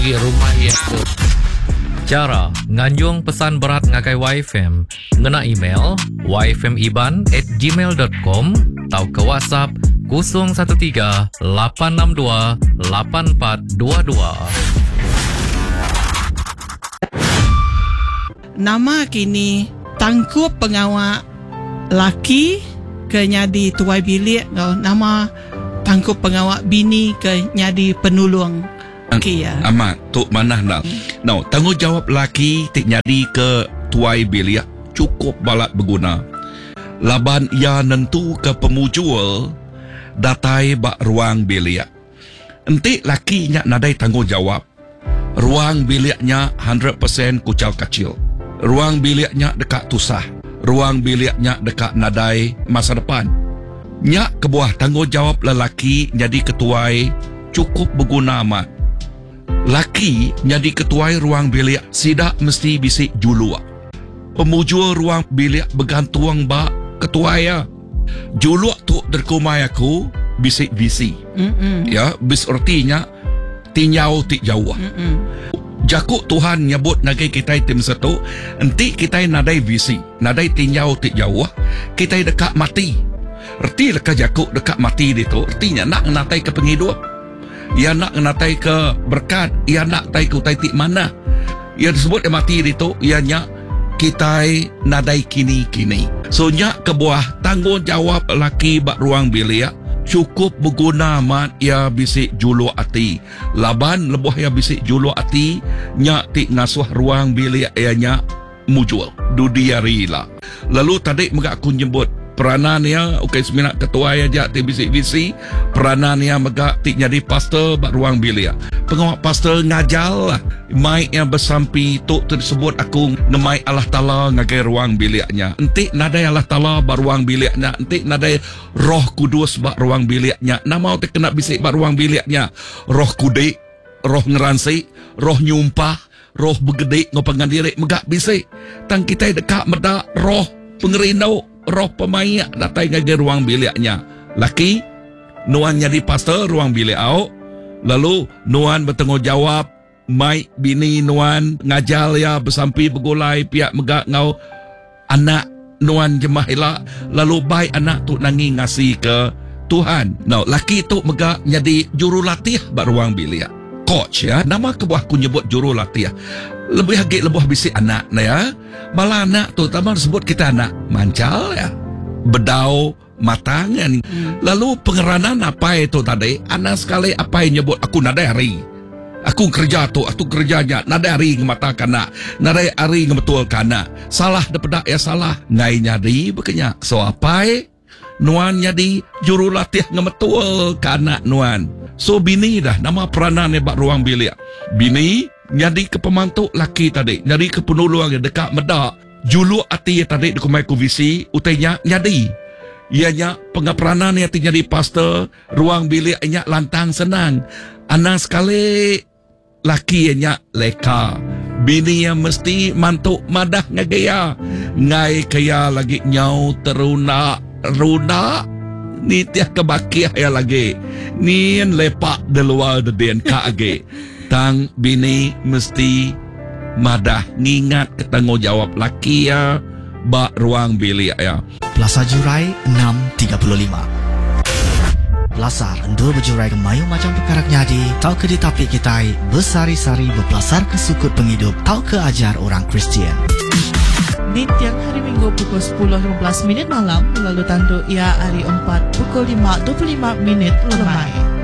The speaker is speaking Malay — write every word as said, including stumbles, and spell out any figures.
di rumah ya. Cara nganjung pesan berat ngakai Y F M ngena email y f m iban at gmail dot com atau ke WhatsApp kosong satu tiga lapan enam dua lapan empat dua dua. Nama kini tangkup pengawal laki ke nyadi tuai bilik, nama tangkup pengawal bini ke nyadi penulung. Okay, ya. Amat tok mana nak. Now, tanggungjawab laki tik nyadi ke tuai bilik cukup balat berguna. Laban ia nentu ke pemujul datai bak ruang bilik. Entik laki nya nadai tanggungjawab. Ruang biliknya one hundred percent kucau kacil. Ruang biliknya dekat tusah. Ruang biliknya dekat nadai masa depan. Nya kebuah tanggungjawab lelaki jadi ketuai cukup berguna amat. Laki jadi ketuai ruang bilik sidak mesti bisik julua. Pemujul ruang bilik bergantung bak ketuai ya. Julua tu derkumai aku bisik visi. Mm-mm. Ya, bis artinya tinyau tik jauh. Mm-mm. Jakuk Tuhan nyebut nagai kita tim satu, enti kita nadai visi, nadai tinyau tik jauh, kita dekat mati. Erti leka jakuk dekat mati itu, artinya nak natai ke penghidup. Ia nak natai ke berkat, ia nak tai ke utai tik mana. Ia disebut mati itu, ianya kita nadai kini-kini. So nyak kebuah tanggungjawab laki bak ruang bilik cukup berguna amat ia bisik julu ati. Laban lebuh ia bisik julu ati, nyak tik ngasuh ruang bilik ianya mujul. Dudiari lah. Lalu tadi mega aku nyebut peranan ya, okay, seminat ketua aja ti bisik-bisik. Peranan ya mega tik jadi pastor bak ruang bilik. Pengawal pastor ngajal lah. Mai yang bersampi tu tersebut aku ngemai Allah Ta'ala ngagai ruang biliknya. Entik nadai Allah Ta'ala bak ruang biliknya. Entik nadai Roh Kudus bak ruang biliknya. Nama tu kena bisik bak ruang biliknya. Roh kudik, roh ngeransi, roh nyumpah, roh bergedik ngopangan diri megak bisik. Tang kita dekat medak roh pengerindau, roh pemayak datai ngagai ruang biliknya. Laki nuan jadi pastor ruang bilik au. Lalu nuan bertanggungjawab mai bini nuan ngajal ya bersampi bergulai pihak megak ngau anak nuan jemah elak. Lalu baik anak tu nangi ngasih ke Tuhan. Now laki tu megak jadi jurulatih bak ruang bilik. Coach ya, nama kebuah ku nyebut jurulatih. Lebih hagik lebuh bisik anak na ya. Malah anak tu taman sebut kita anak mancal ya. Bedau matangan. Hmm. Lalu pengeranan apa itu tadi? Anak sekali apa yang nyebut aku nadai hari. Aku kerja tu, aku kerjanya nadai hari ngematakan nak. Nadai hari ngebetul kana. Salah depedak ya salah. Ngai nyadi bekenya. So apa nuan nyadi jurulatih ngebetul kana nuan. So bini dah nama peranan bak ruang bilik. Bini nyadi ke pemantuk laki tadi. Nyadi ke penulung yang dekat medak. Julu ati tadi dikumai ku visi utainya nyadi. Ianya pengaperanan yang jadi pastor ruang bilik ianya lantang senang. Anak sekali laki ianya leka. Bini yang mesti mantuk madah ngagaya. Ngai kaya lagi nyau teruna runa. Ni tiah kebakiah ya lagi. Ni lepak de luar de den ka age. Tang bini mesti madah ngingat ketanggungjawab laki ya bak ruang bilik ya. Plaza Jurai enam tiga puluh lima. Lasar endul berjurai ke mayu macam perkara nyadi. Tau ke ditapik kitai bersari-sari berpelasar ke sukut penghidup. Tau ke ajar orang Kristian. Di tiang hari Minggu pukul sepuluh lima belas minit malam. Lalu tandu ia hari empat pukul lima dua puluh lima minit lemai.